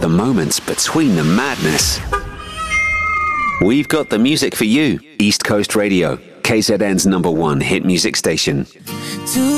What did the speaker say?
the moments between the madness. We've got the music for you. East Coast Radio, KZN's #1 hit music station.